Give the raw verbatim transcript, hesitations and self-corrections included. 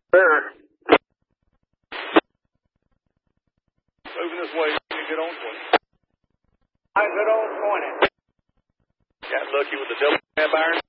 There. Moving this way, you can get on twenty. I good on twenty. Got lucky with the double cab iron.